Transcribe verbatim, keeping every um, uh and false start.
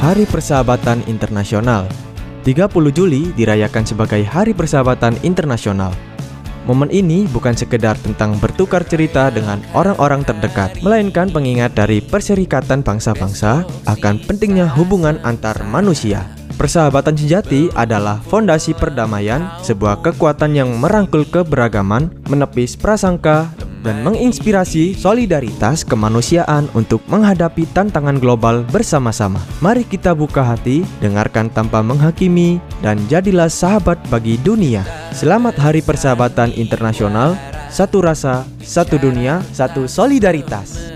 Hari Persahabatan Internasional. tiga puluh Juli dirayakan sebagai Hari Persahabatan Internasional. Momen ini bukan sekedar tentang bertukar cerita dengan orang-orang terdekat, melainkan pengingat dari perserikatan bangsa-bangsa akan pentingnya hubungan antar manusia. Persahabatan sejati adalah fondasi perdamaian, sebuah kekuatan yang merangkul keberagaman, menepis prasangka, dan menginspirasi solidaritas kemanusiaan untuk menghadapi tantangan global bersama-sama. Mari kita buka hati, dengarkan tanpa menghakimi, dan jadilah sahabat bagi dunia. Selamat Hari Persahabatan Internasional. Satu rasa, satu dunia, satu solidaritas.